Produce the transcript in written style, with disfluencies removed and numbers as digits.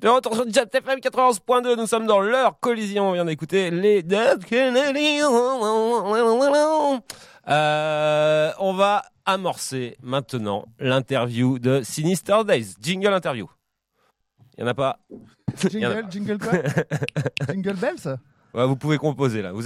Le retour sur Jet FM 91.2, nous sommes dans l'heure collision, on vient d'écouter les Dead Kennedys. On va amorcer maintenant l'interview de Sinister Days. Jingle interview. Il n'y en a pas. Jingle quoi? Jingle Bells? Ouais, vous pouvez composer là.